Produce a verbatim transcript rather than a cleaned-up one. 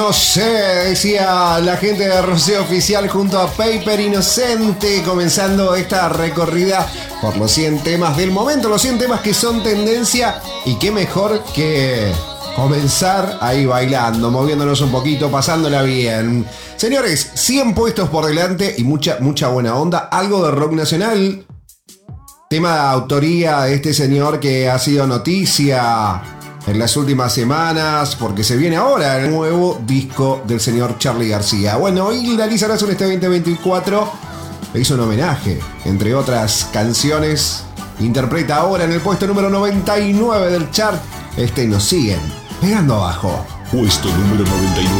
No sé, decía la gente de Rocío Oficial junto a Paper Inocente, comenzando esta recorrida por los cien temas del momento, los cien temas que son tendencia, y qué mejor que comenzar ahí bailando, moviéndonos un poquito, pasándola bien. Señores, cien puestos por delante y mucha, mucha buena onda, algo de rock nacional, tema de autoría de este señor que ha sido noticia en las últimas semanas, porque se viene ahora el nuevo disco del señor Charly García. Bueno, hoy la Lisa Razón este veinte veinticuatro le hizo un homenaje, entre otras canciones. Interpreta ahora en el puesto número noventa y nueve del chart este Nos Siguen Pegando Abajo. Puesto número noventa y nueve.